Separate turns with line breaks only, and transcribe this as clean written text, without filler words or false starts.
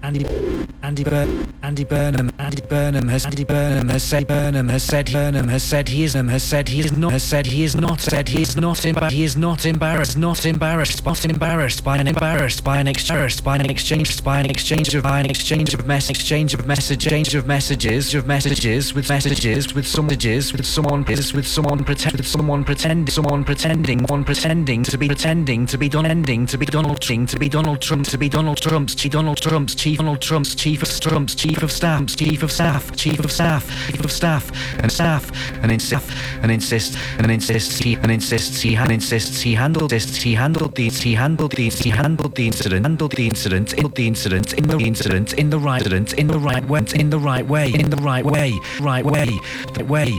Andy Burnham has said he is not embarrassed by an exchange of messages with someone pretending to be Donald Trump's chief of staff and insists he handled the incident in the right way.